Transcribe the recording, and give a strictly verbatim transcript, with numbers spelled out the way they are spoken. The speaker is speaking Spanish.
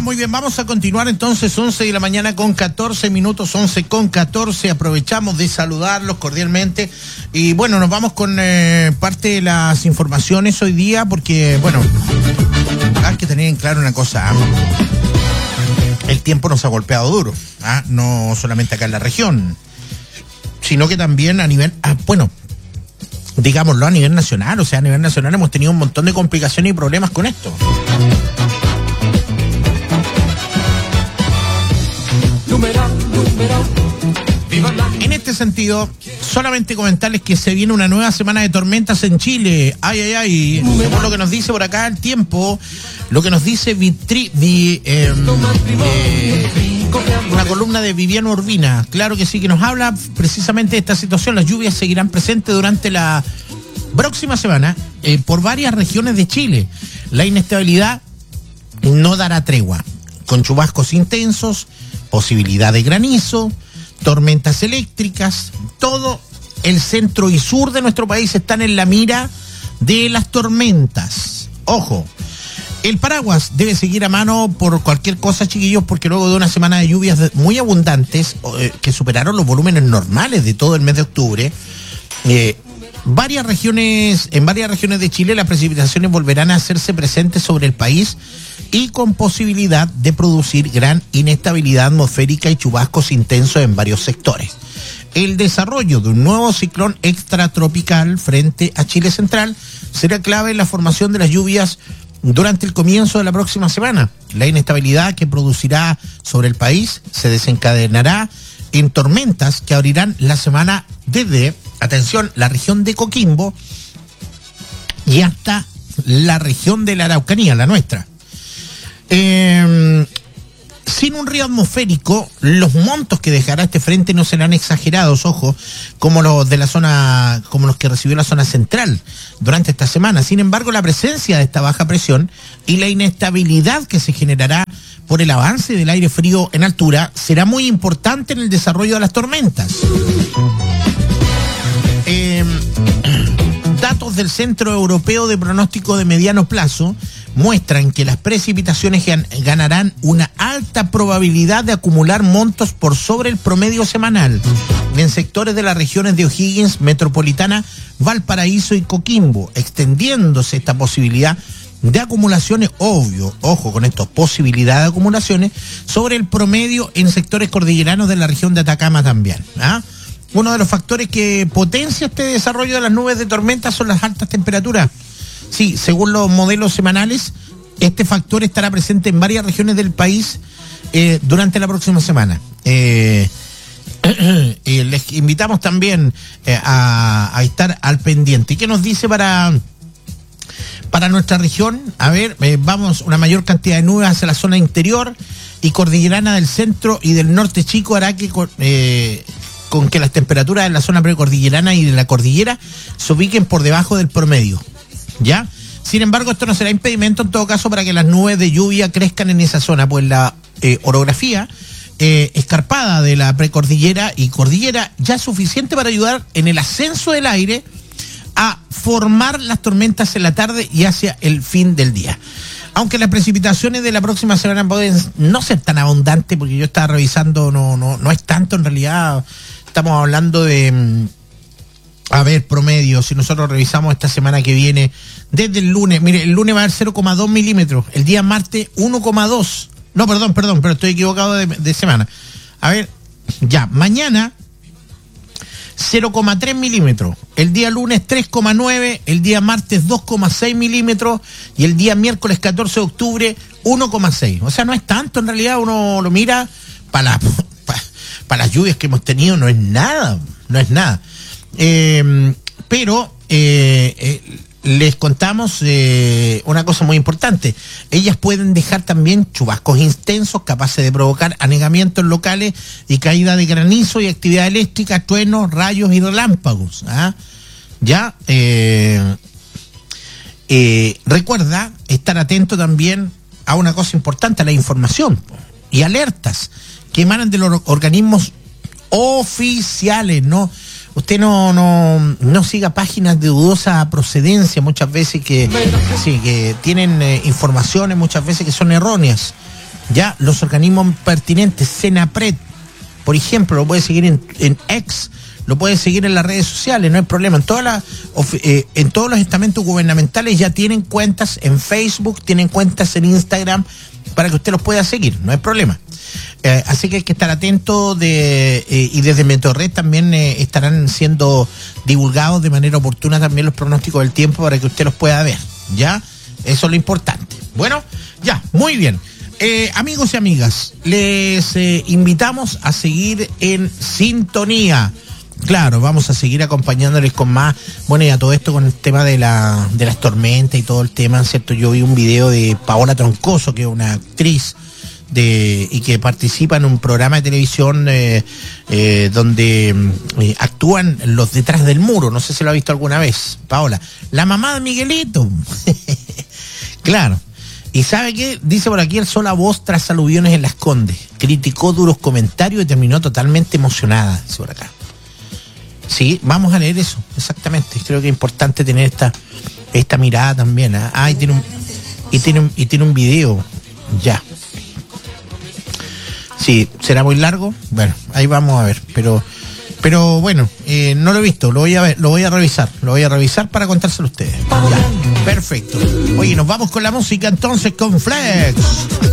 muy bien, vamos a continuar entonces, once de la mañana con catorce minutos, once con catorce, aprovechamos de saludarlos cordialmente y bueno, nos vamos con eh, parte de las informaciones hoy día porque, bueno, hay que tener en claro una cosa, ¿eh? El tiempo nos ha golpeado duro, ¿eh? No solamente acá en la región, sino que también a nivel, ah, bueno, digámoslo a nivel nacional, o sea, a nivel nacional hemos tenido un montón de complicaciones y problemas con esto. En este sentido, solamente comentarles que se viene una nueva semana de tormentas en Chile. Ay, ay, ay. Según lo que nos dice por acá el tiempo, lo que nos dice Vitri, vi, eh, eh, una columna de Viviana Urbina. Claro que sí, que nos habla precisamente de esta situación. Las lluvias seguirán presentes durante la próxima semana eh, por varias regiones de Chile. La inestabilidad no dará tregua, con chubascos intensos, posibilidad de granizo, tormentas eléctricas. Todo el centro y sur de nuestro país están en la mira de las tormentas. Ojo, el paraguas debe seguir a mano por cualquier cosa, chiquillos, porque luego de una semana de lluvias muy abundantes eh, que superaron los volúmenes normales de todo el mes de octubre, eh, varias regiones, en varias regiones de Chile las precipitaciones volverán a hacerse presentes sobre el país y con posibilidad de producir gran inestabilidad atmosférica y chubascos intensos en varios sectores. El desarrollo de un nuevo ciclón extratropical frente a Chile Central será clave en la formación de las lluvias durante el comienzo de la próxima semana. La inestabilidad que producirá sobre el país se desencadenará en tormentas que abrirán la semana desde, atención, la región de Coquimbo y hasta la región de la Araucanía, la nuestra. Eh, sin un río atmosférico, los montos que dejará este frente no serán exagerados, ojo, como los de la zona, como los que recibió la zona central durante esta semana. Sin embargo, la presencia de esta baja presión y la inestabilidad que se generará por el avance del aire frío en altura será muy importante en el desarrollo de las tormentas. Eh, datos del Centro Europeo de Pronóstico de Mediano Plazo muestran que las precipitaciones gan- ganarán una alta probabilidad de acumular montos por sobre el promedio semanal en sectores de las regiones de O'Higgins, Metropolitana, Valparaíso y Coquimbo, extendiéndose esta posibilidad de acumulaciones, obvio, ojo con esto, posibilidad de acumulaciones sobre el promedio en sectores cordilleranos de la región de Atacama también, ¿ah? Uno de los factores que potencia este desarrollo de las nubes de tormenta son las altas temperaturas. Sí, según los modelos semanales, este factor estará presente en varias regiones del país eh, durante la próxima semana. Eh, eh, les invitamos también eh, a, a estar al pendiente. ¿Y qué nos dice para, para nuestra región? A ver, eh, vamos, una mayor cantidad de nubes hacia la zona interior y cordillerana del centro y del norte chico hará que... Eh, con que las temperaturas en la zona precordillerana y de la cordillera se ubiquen por debajo del promedio, ¿ya? Sin embargo, esto no será impedimento en todo caso para que las nubes de lluvia crezcan en esa zona, pues la eh, orografía eh, escarpada de la precordillera y cordillera ya es suficiente para ayudar en el ascenso del aire a formar las tormentas en la tarde y hacia el fin del día. Aunque las precipitaciones de la próxima semana pueden no ser tan abundantes, porque yo estaba revisando, no, no, no es tanto en realidad. Estamos hablando de, a ver, promedio, si nosotros revisamos esta semana que viene, desde el lunes, mire, el lunes va a haber cero coma dos milímetros, el día martes uno coma dos, no, perdón, perdón, pero estoy equivocado de, de semana. A ver, ya, mañana cero coma tres milímetros, el día lunes tres coma nueve, el día martes dos coma seis milímetros y el día miércoles catorce de octubre uno coma seis. O sea, no es tanto en realidad, uno lo mira para la... para las lluvias que hemos tenido no es nada, no es nada. Eh, pero eh, eh, les contamos eh, una cosa muy importante. Ellas pueden dejar también chubascos intensos capaces de provocar anegamientos locales y caída de granizo y actividad eléctrica, truenos, rayos y relámpagos. ¿Ah? Ya, eh, eh, recuerda estar atento también a una cosa importante, a la información y alertas que emanan de los organismos oficiales, ¿no? Usted no no no siga páginas de dudosa procedencia muchas veces que sí que tienen eh, informaciones muchas veces que son erróneas. Ya, los organismos pertinentes, Senapred, por ejemplo, lo puede seguir en, en X, lo puede seguir en las redes sociales, no hay problema. En, todas las, eh, en todos los estamentos gubernamentales ya tienen cuentas en Facebook, tienen cuentas en Instagram, para que usted los pueda seguir, no hay problema. Eh, así que hay que estar atento de, eh, y desde Meteorred también eh, estarán siendo divulgados de manera oportuna también los pronósticos del tiempo para que usted los pueda ver, ¿ya? Eso es lo importante. Bueno, ya, muy bien. Eh, amigos y amigas, les eh, invitamos a seguir en sintonía. Claro, vamos a seguir acompañándoles con más, bueno, y a todo esto con el tema de la de las tormentas y todo el tema, ¿cierto? Yo vi un video de Paola Troncoso, que es una actriz de y que participa en un programa de televisión eh, eh, donde eh, actúan los detrás del muro. No sé si lo ha visto alguna vez, Paola. La mamá de Miguelito. Claro. ¿Y sabe qué? Dice por aquí el sola voz tras aluviones en Las Condes. Criticó duros comentarios y terminó totalmente emocionada, dice por acá. Sí, vamos a leer eso, exactamente. Creo que es importante tener esta esta mirada también. ¿eh? Ah, y tiene un y tiene un, y tiene un video. Ya. Sí, ¿será muy largo? Bueno, ahí vamos a ver, pero pero bueno, eh, no lo he visto, lo voy a ver, lo voy a revisar, lo voy a revisar para contárselo a ustedes. Ya, perfecto. Oye, nos vamos con la música entonces con Flex.